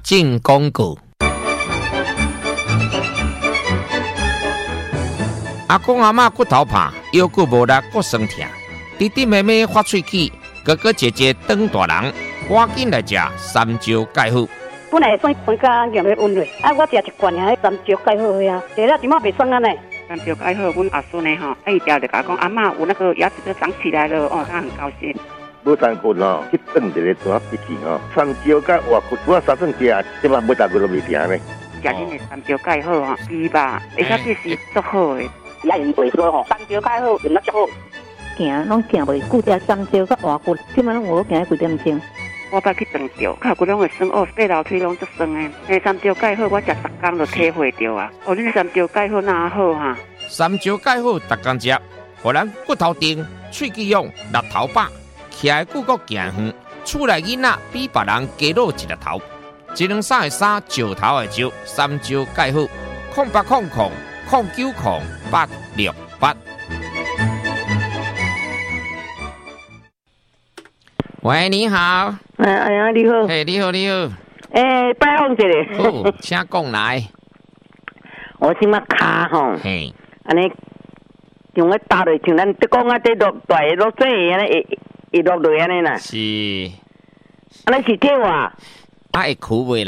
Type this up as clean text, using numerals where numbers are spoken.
进广告。阿公阿嬷骨头怕，腰骨无力，骨酸痛。弟弟妹妹发喙齿，哥哥姐姐当大人，赶紧来食三椒钙好。 本来酸酸甲咸的温热，我食一罐啊，三椒钙好呀，食了即马袂酸啊呢。 三椒钙好，阮阿孙呢吼，一条就甲讲阿嬷有那个牙齿都长起来了哦，他很高兴。 无三分哦，去炖一个怎必去哦？三椒甲活骨，我三顿食，即马每大个都袂停呢。 食恁的三椒钙好吼，猪吧，而且这是足好的。 也用袂说吼，三椒钙好用得足好。 行拢行袂久，食三椒甲活骨，即马拢有行几点钟。 我捌去长着，脚骨拢会酸哦，爬楼梯拢足酸的。诶，三椒钙好，我食10天就体会着啊。哦，恁三椒钙好哪好哈？ 三椒钙好，逐工食，互咱骨头硬、喙齿痒、力头饱，徛的久阁行远。厝内囡仔比别人加露一粒头，一两三的三，石头的石，三椒钙好，0800090868。喂，你好。 哎呀，你好。 嘿，你好，你好。 拜访一下。 哦，请讲来。 我即马骹吼， 嘿， 安尼用个打落，像咱即讲啊，这落大落细安尼，会落落安尼啦。 是。 安尼是对哇？ 会哭袂啦？